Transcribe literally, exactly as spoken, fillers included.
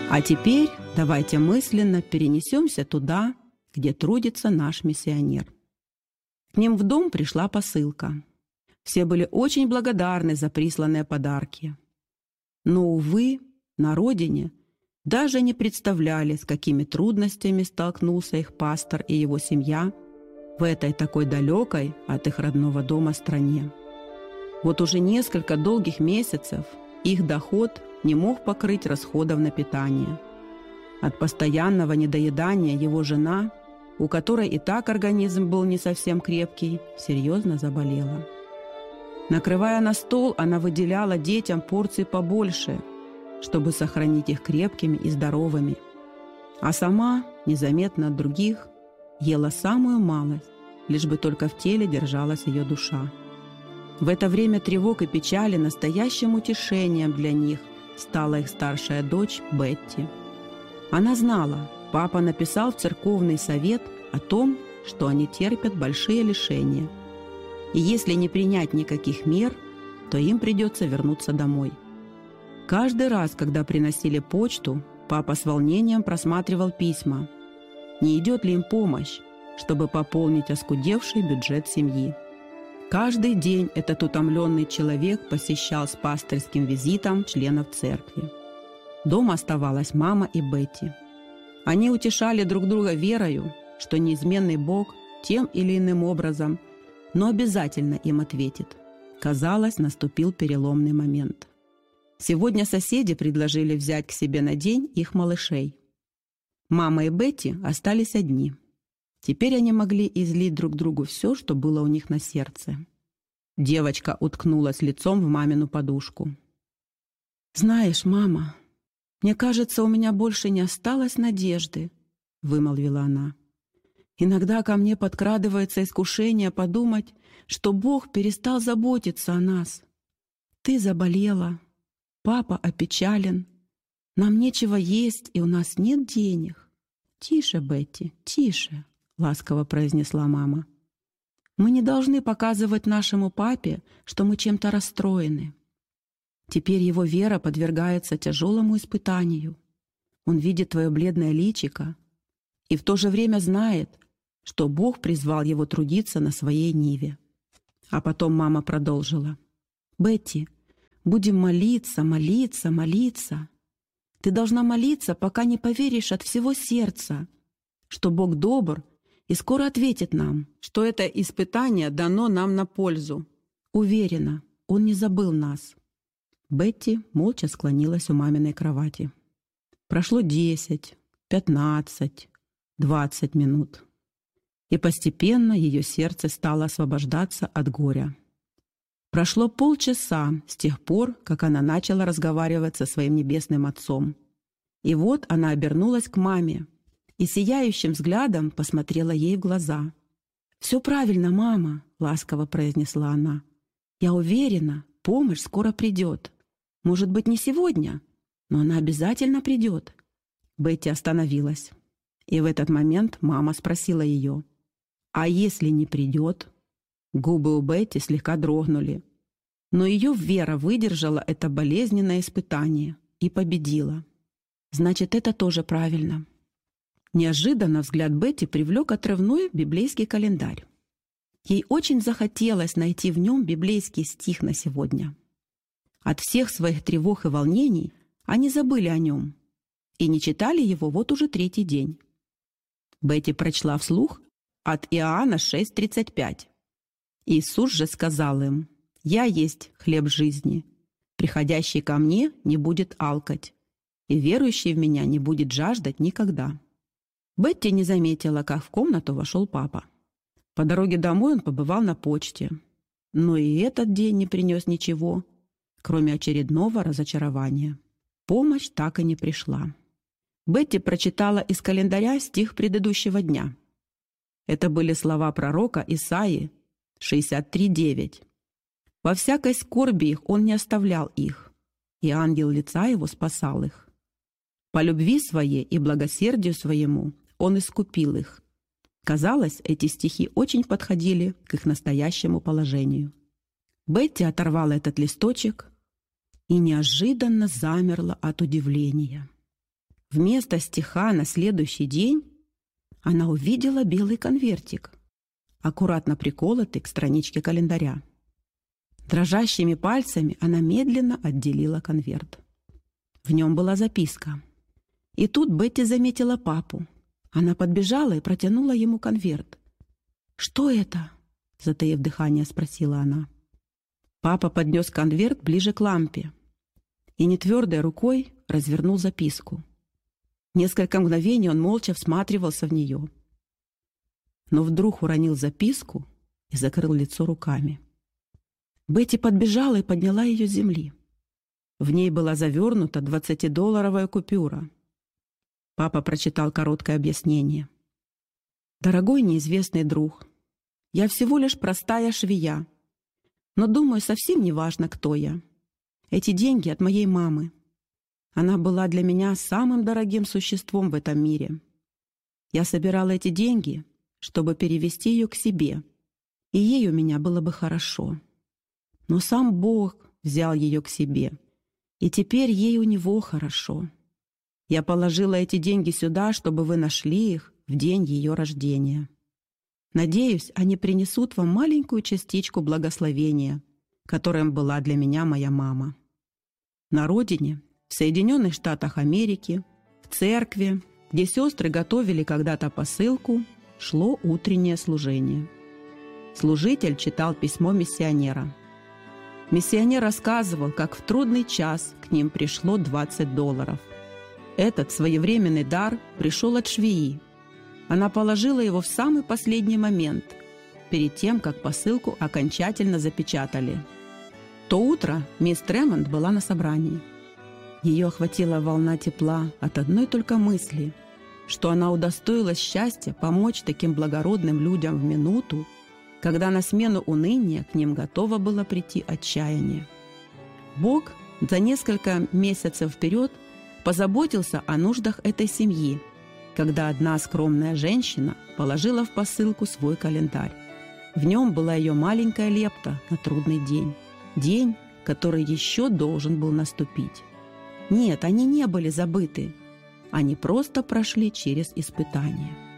А теперь давайте мысленно перенесемся туда, где трудится наш миссионер. К ним в дом пришла посылка. Все были очень благодарны за присланные подарки. Но, увы, на родине даже не представляли, с какими трудностями столкнулся их пастор и его семья в этой такой далекой от их родного дома стране. Вот уже несколько долгих месяцев их доход не мог покрыть расходов на питание. От постоянного недоедания его жена, у которой и так организм был не совсем крепкий, серьезно заболела. Накрывая на стол, она выделяла детям порции побольше, чтобы сохранить их крепкими и здоровыми. А сама, незаметно от других, ела самую малость, лишь бы только в теле держалась ее душа. В это время тревог и печали настоящим утешением для них стала их старшая дочь Бетти. Она знала, папа написал в церковный совет о том, что они терпят большие лишения. И если не принять никаких мер, то им придется вернуться домой. Каждый раз, когда приносили почту, папа с волнением просматривал письма. Не идет ли им помощь, чтобы пополнить оскудевший бюджет семьи? Каждый день этот утомленный человек посещал с пастырским визитом членов церкви. Дома оставалась мама и Бетти. Они утешали друг друга верою, что неизменный Бог тем или иным образом, но обязательно им ответит. Казалось, наступил переломный момент. Сегодня соседи предложили взять к себе на день их малышей. Мама и Бетти остались одни. Теперь они могли излить друг другу все, что было у них на сердце. Девочка уткнулась лицом в мамину подушку. «Знаешь, мама, мне кажется, у меня больше не осталось надежды», — вымолвила она. «Иногда ко мне подкрадывается искушение подумать, что Бог перестал заботиться о нас. Ты заболела, папа опечален, нам нечего есть, и у нас нет денег». «Тише, Бетти, тише», — ласково произнесла мама. «Мы не должны показывать нашему папе, что мы чем-то расстроены. Теперь его вера подвергается тяжелому испытанию. Он видит твое бледное личико и в то же время знает, что Бог призвал его трудиться на своей ниве». А потом мама продолжила. «Бетти, будем молиться, молиться, молиться. Ты должна молиться, пока не поверишь от всего сердца, что Бог добр и скоро ответит нам, что это испытание дано нам на пользу. Уверена, Он не забыл нас». Бетти молча склонилась у маминой кровати. Прошло десять, пятнадцать, двадцать минут. И постепенно ее сердце стало освобождаться от горя. Прошло полчаса с тех пор, как она начала разговаривать со своим небесным отцом. И вот она обернулась к маме и сияющим взглядом посмотрела ей в глаза. «Все правильно, мама», — ласково произнесла она. «Я уверена, помощь скоро придет. Может быть, не сегодня, но она обязательно придет». Бетти остановилась. И в этот момент мама спросила ее: «А если не придет?» Губы у Бетти слегка дрогнули. Но ее вера выдержала это болезненное испытание и победила. «Значит, это тоже правильно». Неожиданно взгляд Бетти привлек отрывной библейский календарь. Ей очень захотелось найти в нем библейский стих на сегодня. От всех своих тревог и волнений они забыли о нем и не читали его вот уже третий день. Бетти прочла вслух от Иоанна шесть тридцать пять. Иисус же сказал им: «Я есть хлеб жизни. Приходящий ко мне не будет алкать, и верующий в меня не будет жаждать никогда». Бетти не заметила, как в комнату вошел папа. По дороге домой он побывал на почте. Но и этот день не принес ничего, кроме очередного разочарования. Помощь так и не пришла. Бетти прочитала из календаря стих предыдущего дня. Это были слова пророка Исаии шестьдесят три девять. «Во всякой скорби их он не оставлял их, и ангел лица его спасал их. По любви своей и благосердию своему он искупил их». Казалось, эти стихи очень подходили к их настоящему положению. Бетти оторвала этот листочек и неожиданно замерла от удивления. Вместо стиха на следующий день она увидела белый конвертик, аккуратно приколотый к страничке календаря. Дрожащими пальцами она медленно отделила конверт. В нем была записка. И тут Бетти заметила папу. Она подбежала и протянула ему конверт. «Что это?» — затаив дыхание, спросила она. Папа поднес конверт ближе к лампе и нетвердой рукой развернул записку. Несколько мгновений он молча всматривался в нее, но вдруг уронил записку и закрыл лицо руками. Бетти подбежала и подняла ее с земли. В ней была завернута двадцатидолларовая купюра. Папа прочитал короткое объяснение. «Дорогой неизвестный друг, я всего лишь простая швея, но, думаю, совсем не важно, кто я. Эти деньги от моей мамы. Она была для меня самым дорогим существом в этом мире. Я собирала эти деньги, чтобы перевести ее к себе, и ей у меня было бы хорошо. Но сам Бог взял ее к себе, и теперь ей у Него хорошо. Я положила эти деньги сюда, чтобы вы нашли их в день ее рождения. Надеюсь, они принесут вам маленькую частичку благословения, которым была для меня моя мама. На родине, в Соединенных Штатах Америки, в церкви, где сестры готовили когда-то посылку, шло утреннее служение. Служитель читал письмо миссионера. Миссионер рассказывал, как в трудный час к ним пришло двадцать долларов. Этот своевременный дар пришел от швеи. Она положила его в самый последний момент, перед тем, как посылку окончательно запечатали. В то утро мисс Тремонт была на собрании. Ее охватила волна тепла от одной только мысли, что она удостоилась счастья помочь таким благородным людям в минуту, когда на смену уныния к ним готово было прийти отчаяние. Бог за несколько месяцев вперед позаботился о нуждах этой семьи, когда одна скромная женщина положила в посылку свой календарь. В нем была ее маленькая лепта на трудный день. День, который еще должен был наступить. Нет, они не были забыты. Они просто прошли через испытание.